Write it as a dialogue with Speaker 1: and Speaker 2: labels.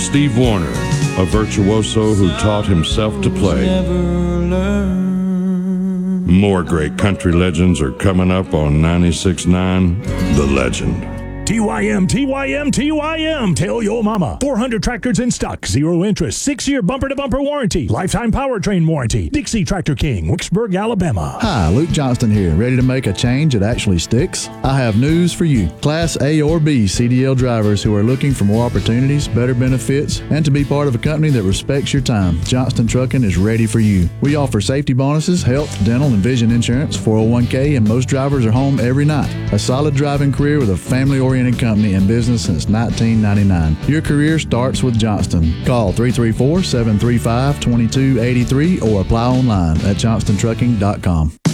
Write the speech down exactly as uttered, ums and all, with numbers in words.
Speaker 1: Steve Warner, a virtuoso who taught himself to play. More great country legends are coming up on ninety-six point nine The Legend.
Speaker 2: T Y M, T Y M, T Y M. Tell your mama. four hundred tractors in stock. Zero interest. Six-year bumper-to-bumper warranty. Lifetime powertrain warranty. Dixie Tractor King, Wicksburg, Alabama.
Speaker 3: Hi, Luke Johnston here. Ready to make a change that actually sticks? I have news for you. Class A or B C D L drivers who are looking for more opportunities, better benefits, and to be part of a company that respects your time. Johnston Trucking is ready for you. We offer safety bonuses, health, dental, and vision insurance, four oh one k, and most drivers are home every night. A solid driving career with a family-oriented company in business since nineteen ninety-nine. Your career starts with Johnston. Call three three four, seven three five, two two eight three or apply online at johnston trucking dot com.